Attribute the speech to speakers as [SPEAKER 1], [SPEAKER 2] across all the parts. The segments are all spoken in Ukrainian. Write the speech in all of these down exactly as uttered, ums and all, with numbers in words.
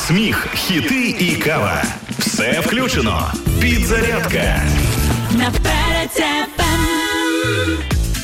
[SPEAKER 1] Сміх, хіти і кава. Все включено. Підзарядка.
[SPEAKER 2] Наперед еф ем.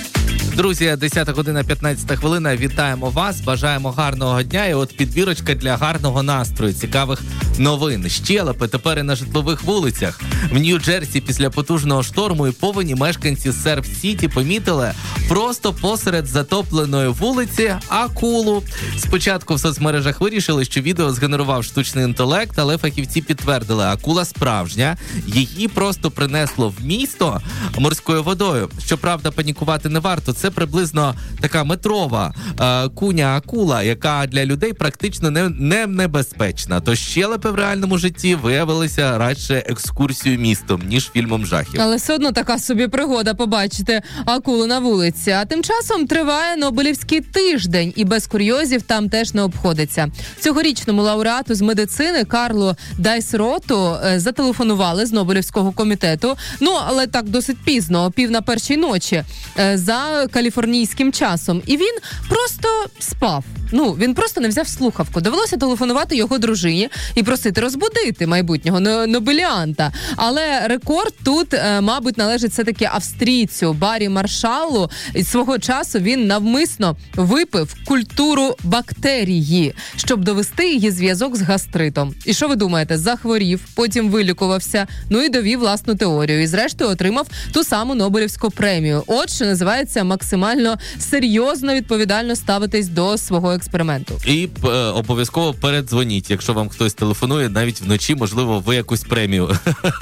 [SPEAKER 3] Друзі, десята година п'ятнадцята хвилина. Вітаємо вас, бажаємо гарного дня. І от підбірочка для гарного настрою, цікавих новин. Щелепи тепер і на житлових вулицях. В Нью-Джерсі після потужного шторму і повені мешканці Серф-Сіті помітили просто посеред затопленої вулиці акулу. Спочатку в соцмережах вирішили, що відео згенерував штучний інтелект, але фахівці підтвердили, акула справжня. Її просто принесло в місто морською водою. Щоправда, панікувати не варто. Це приблизно така метрова е, куня-акула, яка для людей практично не, не небезпечна. Тож щелепи в реальному житті виявилися радше екскурсією містом, ніж фільмом жахів.
[SPEAKER 4] Але все одно така собі пригода побачити акулу на вулиці. А тим часом триває Нобелівський тиждень, і без курйозів там теж не обходиться. Цьогорічному лауреату з медицини Карлу Дайсроту е, зателефонували з Нобелівського комітету, ну, але так досить пізно, о пів на першій ночі, е, за каліфорнійським часом. І він просто спав. Ну, він просто не взяв слухавку. Довелося телефонувати його дружині і просити розбудити майбутнього нобеліанта. Але рекорд тут, е, мабуть, належить все-таки австрійцю Барі Маршаллу. І свого часу він навмисно випив культуру бактерії, щоб довести її зв'язок з гастритом. І що ви думаєте? Захворів, потім вилікувався, ну і довів власну теорію. І зрештою отримав ту саму Нобелівську премію. От що називається максимально серйозно, відповідально ставитись до свого експерименту.
[SPEAKER 3] І е, обов'язково передзвоніть, якщо вам хтось телефонує, навіть вночі, можливо, ви якусь премію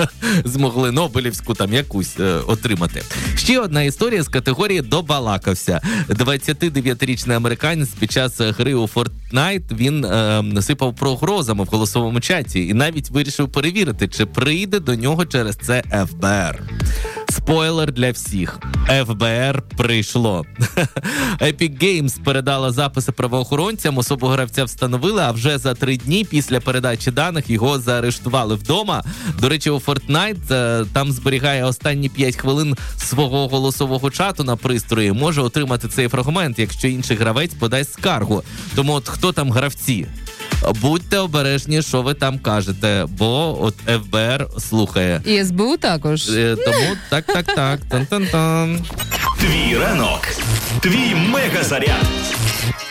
[SPEAKER 3] змогли Нобелівську там якусь е, отримати. Ще одна історія з категорії «добалакався». двадцятидев'ятирічний американець під час гри у Fortnite, він е, насипав погрозами в голосовому чаті і навіть вирішив перевірити, чи прийде до нього через це еф бе ер. Спойлер для всіх. еф бе ер прийшло. Epic Games передала записи правоохоронцям, особу гравця встановили, а вже за три дні після передачі даних його заарештували вдома. До речі, у Fortnite там зберігає останні п'ять хвилин свого голосового чату на пристрої. Може отримати цей фрагмент, якщо інший гравець подасть скаргу. Тому от хто там гравці? Будьте обережні, що ви там кажете, бо от еф бе ер слухає.
[SPEAKER 4] І ес бе у також.
[SPEAKER 3] Е, тому так-так-так. Тан-тан-тан.
[SPEAKER 1] Твій ранок. Твій мегазаряд.